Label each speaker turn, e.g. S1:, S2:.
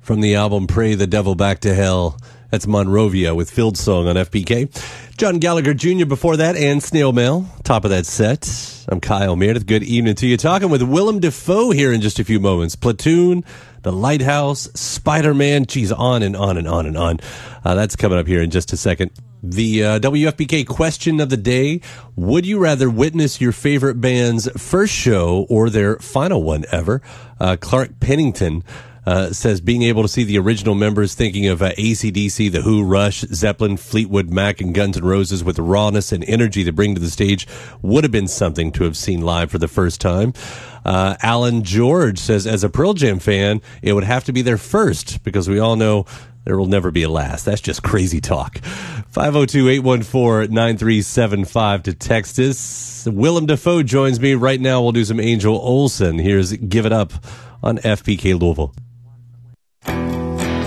S1: from the album Pray the Devil Back to Hell. That's Monrovia with Field Song on FPK. John Gallagher Jr. before that, and Snail Mail, top of that set. I'm Kyle Meredith. Good evening to you. Talking with Willem Dafoe here in just a few moments. Platoon, The Lighthouse, Spider-Man, geez, on and on and on and on. That's coming up here in just a second. The WFPK question of the day: would you rather witness your favorite band's first show or their final one ever? Clark Pennington says being able to see the original members, thinking of AC/DC, The Who, Rush, Zeppelin, Fleetwood Mac, and Guns N' Roses, with the rawness and energy to bring to the stage, would have been something to have seen live for the first time. Alan George says, as a Pearl Jam fan, it would have to be their first, because we all know there will never be a last. That's just crazy talk. 502-814-9375 to text us. Willem Dafoe joins me right now. We'll do some Angel Olsen. Here's Give It Up on FPK Louisville.